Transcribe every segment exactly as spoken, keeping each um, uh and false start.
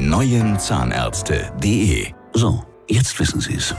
neuen Zahnärzte punkt de. So, jetzt wissen Sie es.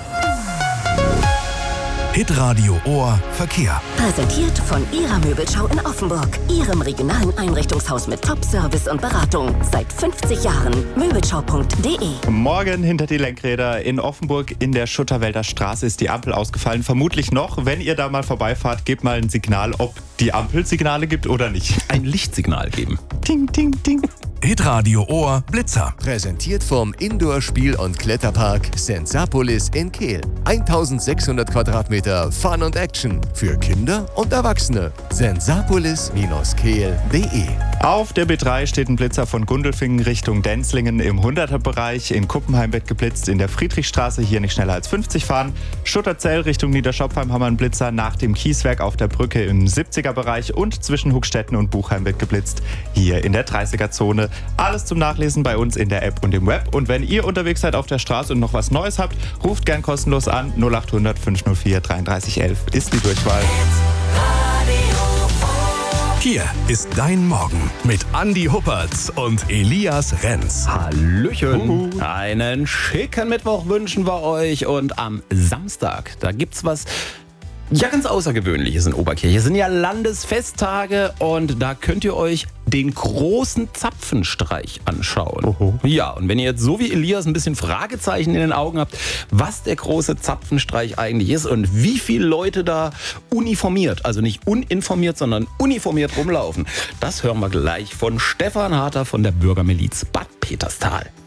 Hitradio Ohr Verkehr. Präsentiert von Ihrer Möbelschau in Offenburg. Ihrem regionalen Einrichtungshaus mit Top-Service und Beratung. Seit fünfzig Jahren. Möbelschau punkt de. Morgen hinter die Lenkräder in Offenburg in der Schutterwälder Straße ist die Ampel ausgefallen. Vermutlich noch. Wenn ihr da mal vorbeifahrt, gebt mal ein Signal, ob die Ampel Signale gibt oder nicht. Ein Lichtsignal geben. Ding, ding, ding. Hitradio Ohr Blitzer. Präsentiert vom Indoor-Spiel- und Kletterpark Sensapolis in Kehl. eintausendsechshundert Quadratmeter Fun und Action für Kinder und Erwachsene. sensapolis Bindestrich kehl punkt de. Auf der B drei steht ein Blitzer von Gundelfingen Richtung Denzlingen im hunderter-Bereich. In Kuppenheim wird geblitzt, in der Friedrichstraße hier nicht schneller als fünfzig fahren. Schutterzell Richtung Niederschopfheim haben wir einen Blitzer nach dem Kieswerk auf der Brücke im siebziger-Bereich und zwischen Huckstetten und Buchheim wird geblitzt, hier in der dreißiger-Zone. Alles zum Nachlesen bei uns in der App und im Web. Und wenn ihr unterwegs seid auf der Straße und noch was Neues habt, ruft gern kostenlos an. null acht hundert fünf null vier dreiunddreißig elf ist die Durchwahl. Hier ist dein Morgen mit Andi Huppertz und Elias Renz. Hallöchen. Uhu. Einen schicken Mittwoch wünschen wir euch. Und am Samstag, da gibt's was ja ganz Außergewöhnliches in Oberkirch. Es sind ja Landesfesttage und da könnt ihr euch den großen Zapfenstreich anschauen. Oho. Ja, und wenn ihr jetzt so wie Elias ein bisschen Fragezeichen in den Augen habt, was der große Zapfenstreich eigentlich ist und wie viele Leute da uniformiert, also nicht uninformiert, sondern uniformiert rumlaufen, das hören wir gleich von Stefan Harter von der Bürgermiliz Bad Peterstal.